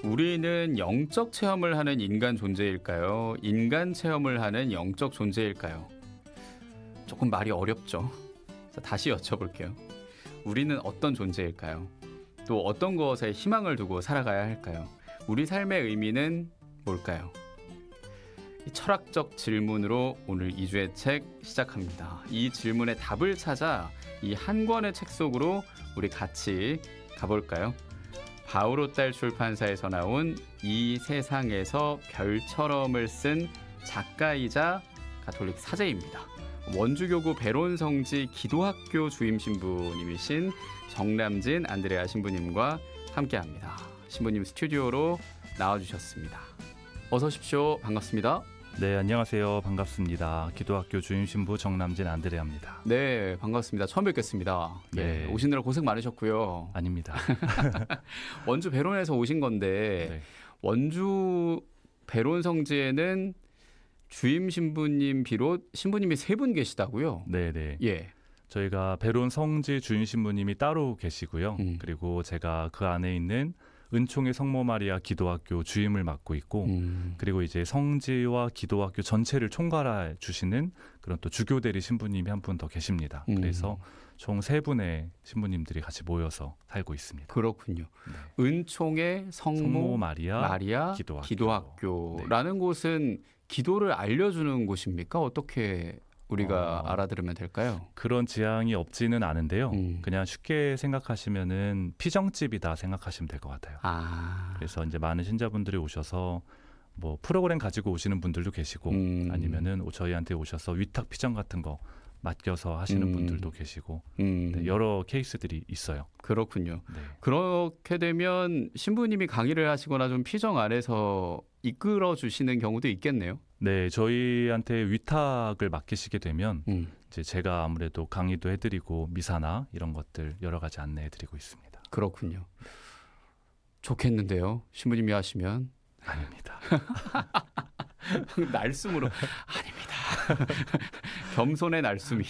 우리는 영적 체험을 하는 인간 존재일까요? 인간 체험을 하는 영적 존재일까요? 조금 말이 어렵죠. 자, 다시 여쭤볼게요. 우리는 어떤 존재일까요? 또 어떤 것에 희망을 두고 살아가야 할까요? 우리 삶의 의미는 뭘까요? 이 철학적 질문으로 오늘 2주의 책 시작합니다. 이 질문의 답을 찾아 이 한 권의 책 속으로 우리 같이 가볼까요? 바오로딸 출판사에서 나온 이 세상에서 별처럼을 쓴 작가이자 가톨릭 사제입니다. 원주교구 베론성지 기도학교 주임 신부님이신 정남진 안드레아 신부님과 함께합니다. 신부님 스튜디오로 나와주셨습니다. 어서 오십시오. 반갑습니다. 네, 안녕하세요. 반갑습니다. 기도학교 주임신부 정남진 안드레아입니다. 네, 반갑습니다. 처음 뵙겠습니다. 네. 오시느라 고생 많으셨고요. 아닙니다. 원주 베론에서 오신 건데 네. 원주 베론 성지에는 주임 신부님 비롯 신부님이 3분 계시다고요? 네. 예. 저희가 베론 성지 주임신부님이 따로 계시고요. 그리고 제가 그 안에 있는 은총의 성모 마리아 기도학교 주임을 맡고 있고 그리고 이제 성지와 기도학교 전체를 총괄해 주시는 그런 또 주교대리 신부님이 한 분 더 계십니다. 그래서 총 3분의 신부님들이 같이 모여서 살고 있습니다. 그렇군요. 네. 은총의 성모 마리아 기도학교라는 곳은 기도를 알려주는 곳입니까? 어떻게 우리가 알아들으면 될까요? 그런 지향이 없지는 않은데요. 그냥 쉽게 생각하시면은 피정집이다 생각하시면 될 것 같아요. 그래서 이제 많은 신자분들이 오셔서 뭐 프로그램 가지고 오시는 분들도 계시고 아니면은 저희한테 오셔서 위탁 피정 같은 거 맡겨서 하시는 분들도 계시고 네, 여러 케이스들이 있어요. 그렇군요. 네. 그렇게 되면 신부님이 강의를 하시거나 좀 피정 안에서 이끌어 주시는 경우도 있겠네요. 네, 저희한테 위탁을 맡기시게 되면 이제 제가 아무래도 강의도 해드리고 미사나 이런 것들 여러 가지 안내해드리고 있습니다. 그렇군요. 좋겠는데요. 신부님이 하시면. 아닙니다. 날숨으로 아닙니다. 겸손의 날숨이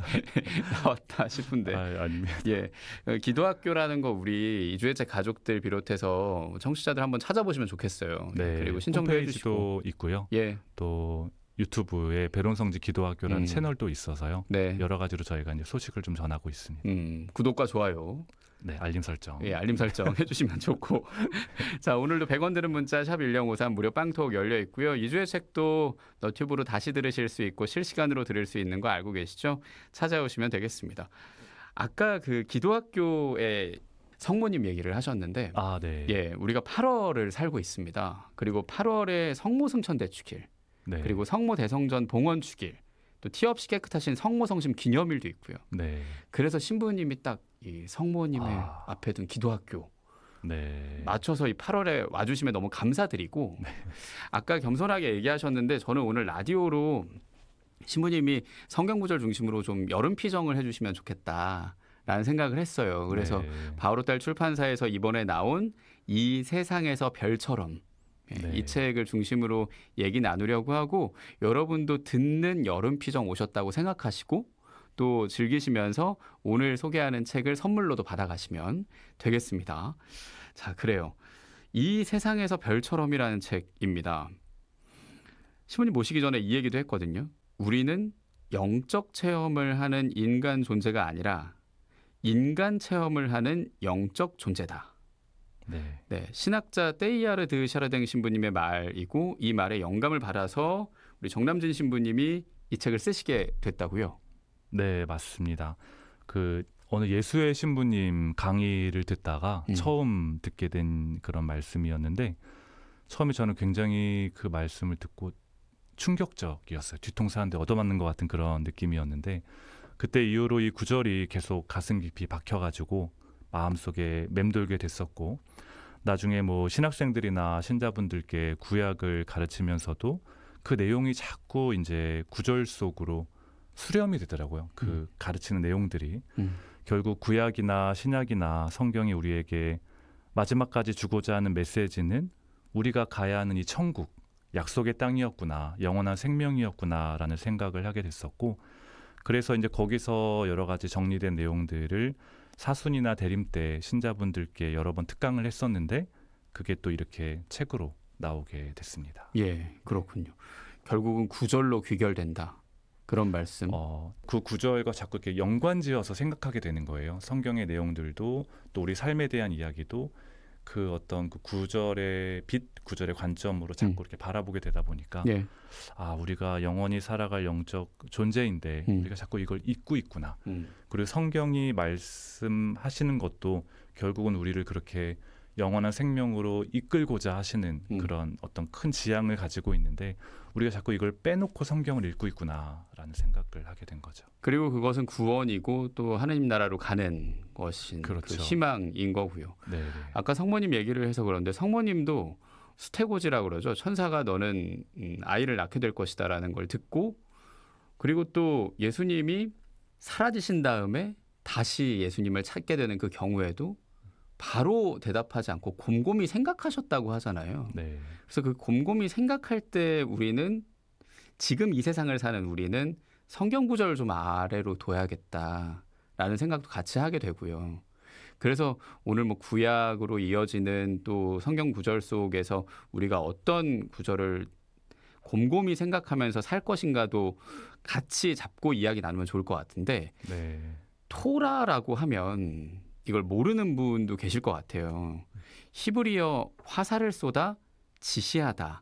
나왔다 싶은데. 아닙니다. 예, 기도학교라는 거 우리 이주혜책 가족들 비롯해서 청취자들 한번 찾아보시면 좋겠어요. 네, 그리고 신청도 해주시고. 홈페이지도 있고요. 예, 또 유튜브에 베론성지 기도학교라는 채널도 있어서요. 네, 여러 가지로 저희가 이제 소식을 좀 전하고 있습니다. 구독과 좋아요. 네, 알림 설정. 예, 알림 설정 해주시면 좋고. 자, 오늘도 100원 드는 문자 샵 1053 무료 빵톡 열려 있고요. 이주의 책도 너튜브로 다시 들으실 수 있고 실시간으로 들을 수 있는 거 알고 계시죠? 찾아오시면 되겠습니다. 아까 그 기도학교의 성모님 얘기를 하셨는데 네. 예, 우리가 8월을 살고 있습니다. 그리고 8월에 성모승천대축일 네. 그리고 성모대성전 봉헌축일 또 티 없이 깨끗하신 성모성심 기념일도 있고요. 네. 그래서 신부님이 딱 이 성모님의 앞에 둔 기도학교 네. 맞춰서 이 8월에 와주시면 너무 감사드리고 아까 겸손하게 얘기하셨는데 저는 오늘 라디오로 신부님이 성경구절 중심으로 좀 여름 피정을 해주시면 좋겠다라는 생각을 했어요. 그래서 네. 바오로딸 출판사에서 이번에 나온 이 세상에서 별처럼 이 책을 중심으로 얘기 나누려고 하고 여러분도 듣는 여름 피정 오셨다고 생각하시고 또 즐기시면서 오늘 소개하는 책을 선물로도 받아가시면 되겠습니다. 자, 그래요. 이 세상에서 별처럼이라는 책입니다. 신부님 모시기 전에 이 얘기도 했거든요. 우리는 영적 체험을 하는 인간 존재가 아니라 인간 체험을 하는 영적 존재다. 네, 신학자 테이야르드 샤르댕 신부님의 말이고 이 말에 영감을 받아서 우리 정남진 신부님이 이 책을 쓰시게 됐다고요? 네, 맞습니다. 어느 예수의 신부님 강의를 듣다가 처음 듣게 된 그런 말씀이었는데 처음에 저는 굉장히 그 말씀을 듣고 충격적이었어요. 뒤통수 한 대 얻어맞는 것 같은 그런 느낌이었는데 그때 이후로 이 구절이 계속 가슴 깊이 박혀가지고 마음속에 맴돌게 됐었고 나중에 뭐 신학생들이나 신자분들께 구약을 가르치면서도 그 내용이 자꾸 이제 구절 속으로 수렴이 되더라고요. 그 가르치는 내용들이 결국 구약이나 신약이나 성경이 우리에게 마지막까지 주고자 하는 메시지는 우리가 가야 하는 이 천국, 약속의 땅이었구나, 영원한 생명이었구나라는 생각을 하게 됐었고 그래서 이제 거기서 여러 가지 정리된 내용들을 사순이나 대림 때 신자분들께 여러 번 특강을 했었는데 그게 또 이렇게 책으로 나오게 됐습니다. 예, 그렇군요. 결국은 구절로 귀결된다. 그런 말씀. 그 구절과 자꾸 이렇게 연관지어서 생각하게 되는 거예요. 성경의 내용들도 또 우리 삶에 대한 이야기도 그 어떤 그 구절의 빛, 구절의 관점으로 자꾸 이렇게 바라보게 되다 보니까 예. 우리가 영원히 살아갈 영적 존재인데 우리가 자꾸 이걸 잊고 있구나. 그리고 성경이 말씀하시는 것도 결국은 우리를 그렇게 영원한 생명으로 이끌고자 하시는 그런 어떤 큰 지향을 가지고 있는데 우리가 자꾸 이걸 빼놓고 성경을 읽고 있구나라는 생각을 하게 된 거죠. 그리고 그것은 구원이고 또 하나님 나라로 가는 것인 그렇죠. 그 희망인 거고요. 네. 아까 성모님 얘기를 해서 그런데 성모님도 수태고지라고 그러죠. 천사가 너는 아이를 낳게 될 것이다라는 걸 듣고 그리고 또 예수님이 사라지신 다음에 다시 예수님을 찾게 되는 그 경우에도 바로 대답하지 않고 곰곰이 생각하셨다고 하잖아요. 네. 그래서 그 곰곰이 생각할 때 우리는 지금 이 세상을 사는 우리는 성경 구절을 좀 아래로 둬야겠다라는 생각도 같이 하게 되고요. 그래서 오늘 뭐 구약으로 이어지는 또 성경 구절 속에서 우리가 어떤 구절을 곰곰이 생각하면서 살 것인가도 같이 잡고 이야기 나누면 좋을 것 같은데 네. 토라라고 하면 이걸 모르는 분도 계실 것 같아요. 히브리어 화살을 쏟아 지시하다.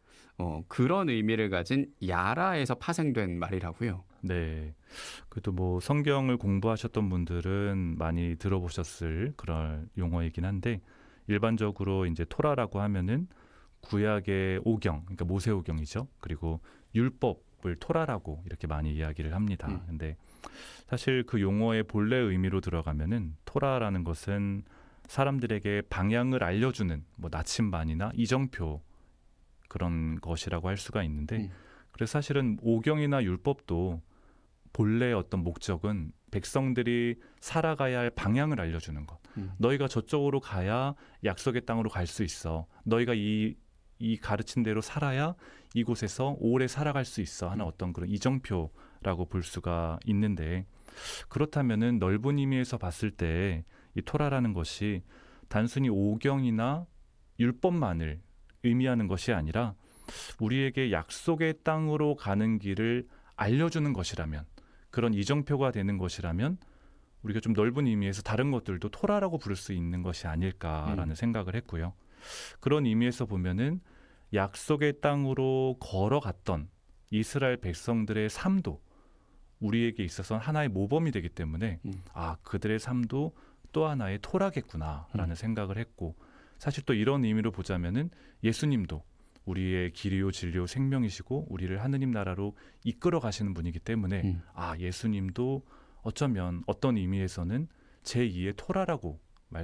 그런 의미를 가진 야라에서 파생된 말이라고요. 네. 그래도 뭐 성경을 공부하셨던 분들은 많이 들어보셨을 그런 용어이긴 한데 일반적으로 이제 토라라고 하면은 구약의 오경, 그러니까 모세오경이죠. 그리고 율법을 토라라고 이렇게 많이 이야기를 합니다. 근데 사실 그 용어의 본래 의미로 들어가면은 토라라는 것은 사람들에게 방향을 알려주는 뭐 나침반이나 이정표 그런 것이라고 할 수가 있는데 그래서 사실은 오경이나 율법도 본래 어떤 목적은 백성들이 살아가야 할 방향을 알려주는 것. 너희가 저쪽으로 가야 약속의 땅으로 갈 수 있어. 너희가 이 가르친 대로 살아야 이곳에서 오래 살아갈 수 있어 하는 어떤 그런 이정표라고 볼 수가 있는데 그렇다면은 넓은 의미에서 봤을 때 이 토라라는 것이 단순히 오경이나 율법만을 의미하는 것이 아니라 우리에게 약속의 땅으로 가는 길을 알려주는 것이라면 그런 이정표가 되는 것이라면 우리가 좀 넓은 의미에서 다른 것들도 토라라고 부를 수 있는 것이 아닐까라는 생각을 했고요. 그런 의미에서 보면은 약속의 땅으로 걸어갔던 이스라엘 백성들의 삶도 우리에게 있어서 하나의 모범이 되기 때문에 그들의 삶도 또 하나의 토라겠구나라는 생각을 했고 사실 또 이런 의미로 보자면은 예수님도 우리의 길이요 진리요 생명이시고 우리를 하느님 나라로 이끌어 가시는 분이기 때문에 예수님도 어쩌면 어떤 의미에서는 제2의 토라라고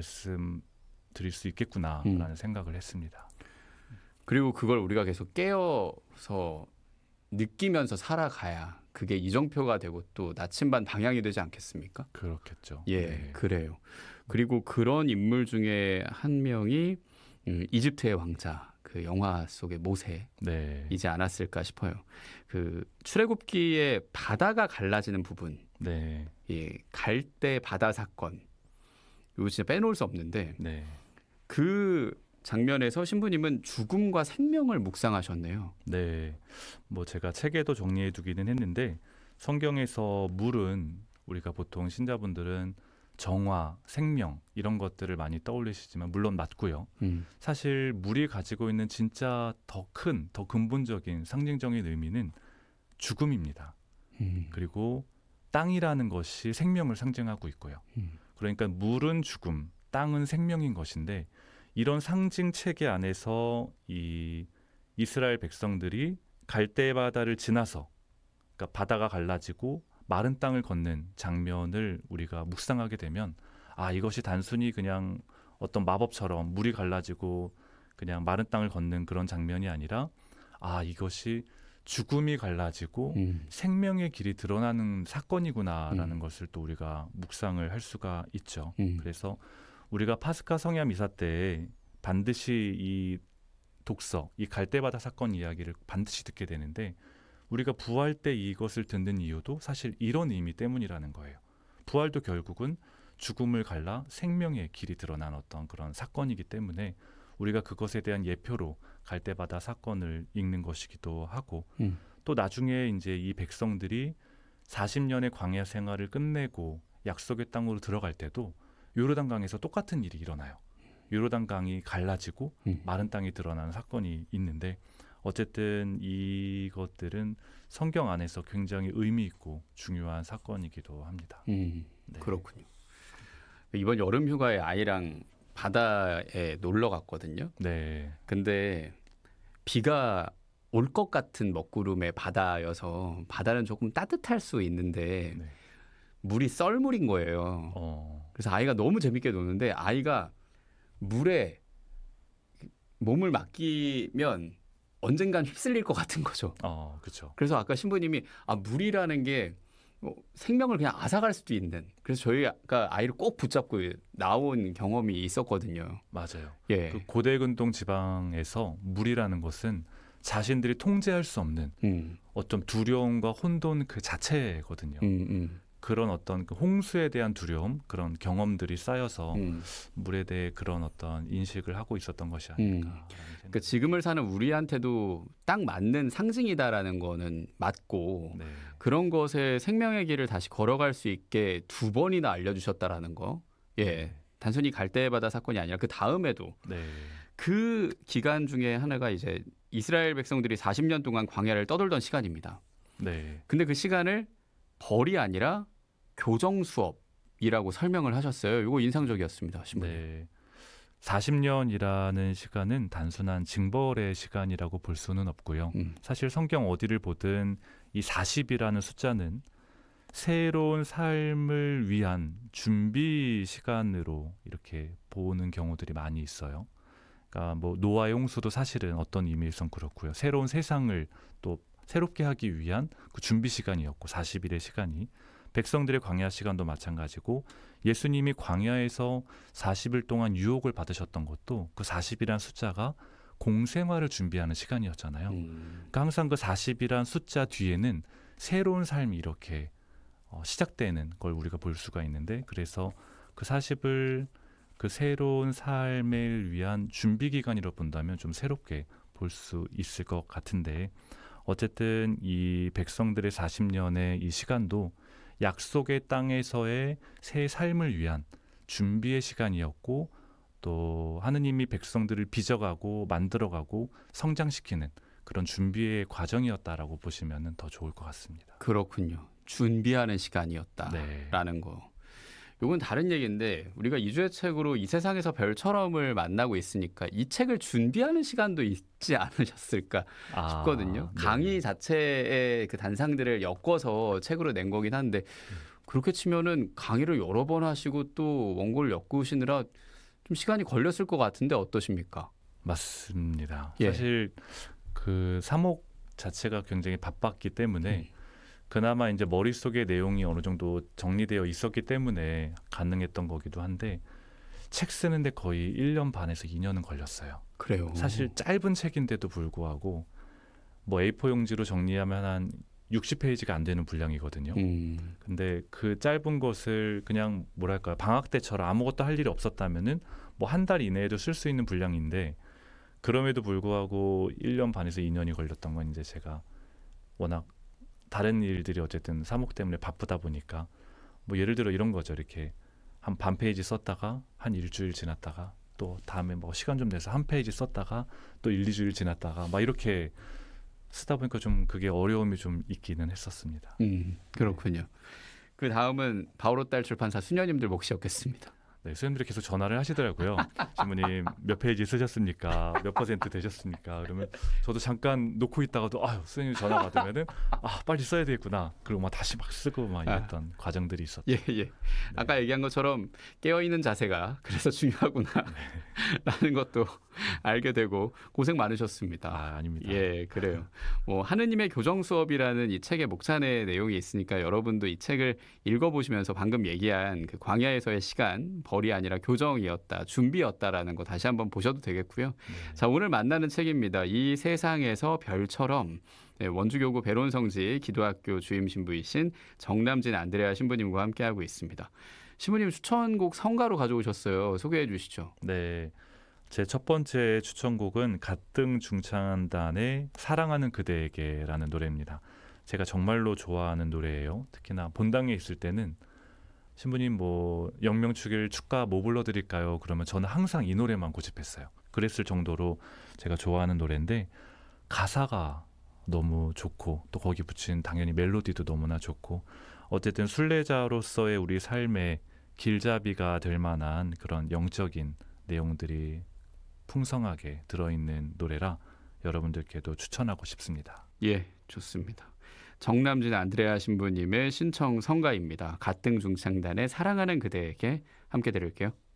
말씀드릴 수 있겠구나라는 생각을 했습니다. 그리고 그걸 우리가 계속 깨어서 느끼면서 살아가야 그게 이정표가 되고 또 나침반 방향이 되지 않겠습니까? 그렇겠죠. 예, 네. 그래요. 그리고 그런 인물 중에 한 명이 이집트의 왕자, 그 영화 속의 모세이지 네. 않았을까 싶어요. 그 출애굽기에 바다가 갈라지는 부분, 네. 예, 갈대 바다 사건, 이거 진짜 빼놓을 수 없는데 네. 그 장면에서 신부님은 죽음과 생명을 묵상하셨네요. 네. 뭐 제가 책에도 정리해 두기는 했는데 성경에서 물은 우리가 보통 신자분들은 정화, 생명 이런 것들을 많이 떠올리시지만 물론 맞고요. 사실 물이 가지고 있는 진짜 더 큰, 더 근본적인 상징적인 의미는 죽음입니다. 그리고 땅이라는 것이 생명을 상징하고 있고요. 그러니까 물은 죽음, 땅은 생명인 것인데 이런 상징 체계 안에서 이 이스라엘 백성들이 갈대 바다를 지나서 그러니까 바다가 갈라지고 마른 땅을 걷는 장면을 우리가 묵상하게 되면 이것이 단순히 그냥 어떤 마법처럼 물이 갈라지고 그냥 마른 땅을 걷는 그런 장면이 아니라 이것이 죽음이 갈라지고 생명의 길이 드러나는 사건이구나라는 것을 또 우리가 묵상을 할 수가 있죠. 그래서 우리가 파스카 성야 미사 때 반드시 이 독서, 이 갈대바다 사건 이야기를 반드시 듣게 되는데 우리가 부활 때 이것을 듣는 이유도 사실 이런 의미 때문이라는 거예요. 부활도 결국은 죽음을 갈라 생명의 길이 드러난 어떤 그런 사건이기 때문에 우리가 그것에 대한 예표로 갈대바다 사건을 읽는 것이기도 하고 또 나중에 이제 이 백성들이 40년의 광야 생활을 끝내고 약속의 땅으로 들어갈 때도 요르단강에서 똑같은 일이 일어나요. 요르단강이 갈라지고 마른 땅이 드러나는 사건이 있는데 어쨌든 이것들은 성경 안에서 굉장히 의미 있고 중요한 사건이기도 합니다. 네. 네. 그렇군요. 이번 여름 휴가에 아이랑 바다에 놀러 갔거든요. 네. 근데 비가 올 것 같은 먹구름의 바다여서 바다는 조금 따뜻할 수 있는데 네. 물이 썰물인 거예요. 그래서 아이가 너무 재밌게 노는데 아이가 물에 몸을 맡기면 언젠간 휩쓸릴 것 같은 거죠. 그렇죠. 그래서 아까 신부님이 물이라는 게 생명을 그냥 앗아갈 수도 있는. 그래서 저희가 아이를 꼭 붙잡고 나온 경험이 있었거든요. 맞아요. 예. 그 고대근동 지방에서 물이라는 것은 자신들이 통제할 수 없는 어떤 두려움과 혼돈 그 자체거든요. 그런 어떤 그 홍수에 대한 두려움, 그런 경험들이 쌓여서 물에 대해 그런 어떤 인식을 하고 있었던 것이 아닐까. 그러니까 지금을 사는 우리한테도 딱 맞는 상징이다라는 거는 맞고 네. 그런 것에 생명의 길을 다시 걸어갈 수 있게 2번이나 알려주셨다라는 거. 예. 네. 단순히 갈대바다 사건이 아니라 그 다음에도 네. 그 기간 중에 하나가 이제 이스라엘 백성들이 40년 동안 광야를 떠돌던 시간입니다. 네. 근데 그 시간을 벌이 아니라 교정 수업이라고 설명을 하셨어요. 이거 인상적이었습니다, 신부님. 네. 40년이라는 시간은 단순한 징벌의 시간이라고 볼 수는 없고요. 사실 성경 어디를 보든 이 40이라는 숫자는 새로운 삶을 위한 준비 시간으로 이렇게 보는 경우들이 많이 있어요. 그러니까 뭐 노아의 홍수도 사실은 어떤 의미에선 그렇고요. 새로운 세상을 또 새롭게 하기 위한 그 준비 시간이었고 40일의 시간이 백성들의 광야 시간도 마찬가지고 예수님이 광야에서 40일 동안 유혹을 받으셨던 것도 그 40이라는 숫자가 공생활을 준비하는 시간이었잖아요. 그러니까 항상 그 40이라는 숫자 뒤에는 새로운 삶이 이렇게 시작되는 걸 우리가 볼 수가 있는데 그래서 그 40을 그 새로운 삶을 위한 준비 기간이라고 본다면 좀 새롭게 볼 수 있을 것 같은데 어쨌든 이 백성들의 40년의 이 시간도 약속의 땅에서의 새 삶을 위한 준비의 시간이었고 또 하느님이 백성들을 빚어가고 만들어가고 성장시키는 그런 준비의 과정이었다라고 보시면 더 좋을 것 같습니다. 그렇군요. 준비하는 시간이었다라는 네. 거. 이건 다른 얘기인데 우리가 2주의 책으로 이 세상에서 별처럼을 만나고 있으니까 이 책을 준비하는 시간도 있지 않으셨을까 싶거든요. 네. 강의 자체의 그 단상들을 엮어서 책으로 낸 거긴 한데 그렇게 치면은 강의를 여러 번 하시고 또 원고를 엮으시느라 좀 시간이 걸렸을 것 같은데 어떠십니까? 맞습니다. 예. 사실 그 사목 자체가 굉장히 바빴기 때문에 그나마 이제 머릿속의 내용이 어느 정도 정리되어 있었기 때문에 가능했던 거기도 한데 책 쓰는데 거의 1년 반에서 2년은 걸렸어요. 그래요. 사실 짧은 책인데도 불구하고 뭐 A4 용지로 정리하면 한 60페이지가 안 되는 분량이거든요. 근데 그 짧은 것을 그냥 뭐랄까 방학 때처럼 아무것도 할 일이 없었다면은 뭐 한 달 이내에도 쓸 수 있는 분량인데 그럼에도 불구하고 1년 반에서 2년이 걸렸던 건 이제 제가 워낙 다른 일들이 어쨌든 사목 때문에 바쁘다 보니까 뭐 예를 들어 이런 거죠. 이렇게 한 반 페이지 썼다가 한 일주일 지났다가 또 다음에 뭐 시간 좀 내서 한 페이지 썼다가 또 1, 2주일 지났다가 막 이렇게 쓰다 보니까 좀 그게 어려움이 좀 있기는 했었습니다. 그렇군요. 그 다음은 바오로딸 출판사 수녀님들 몫이었겠습니다. 네, 선생님들이 계속 전화를 하시더라고요. 신부님 몇 페이지 쓰셨습니까? 몇 % 되셨습니까? 그러면 저도 잠깐 놓고 있다가도 선생님 전화 받으면은 빨리 써야 되겠구나. 그리고 막 다시 막 쓰고 막 이랬던 과정들이 있었죠. 예. 네. 아까 얘기한 것처럼 깨어있는 자세가 그래서 중요하구나 라는 것도 알게 되고 고생 많으셨습니다. 아닙니다. 예, 그래요. 뭐 하느님의 교정 수업이라는 이 책의 목찬의 내용이 있으니까 여러분도 이 책을 읽어보시면서 방금 얘기한 그 광야에서의 시간 벌이 아니라 교정이었다, 준비였다라는 거 다시 한번 보셔도 되겠고요. 네. 자, 오늘 만나는 책입니다. 이 세상에서 별처럼. 네, 원주교구 베론성지 기도학교 주임 신부이신 정남진 안드레아 신부님과 함께하고 있습니다. 신부님 추천곡 성가로 가져오셨어요. 소개해 주시죠. 네, 제 첫 번째 추천곡은 갓등 중창단의 사랑하는 그대에게라는 노래입니다. 제가 정말로 좋아하는 노래예요. 특히나 본당에 있을 때는 신부님 뭐 영명축일 축가 뭐 불러드릴까요? 그러면 저는 항상 이 노래만 고집했어요. 그랬을 정도로 제가 좋아하는 노래인데 가사가 너무 좋고 또 거기 붙인 당연히 멜로디도 너무나 좋고 어쨌든 순례자로서의 우리 삶의 길잡이가 될 만한 그런 영적인 내용들이 풍성하게 들어있는 노래라 여러분들께도 추천하고 싶습니다. 예, 좋습니다. 정남진 안드레아 신부님의 신청 성가입니다. 갓등 중창단의 사랑하는 그대에게 함께 들을게요.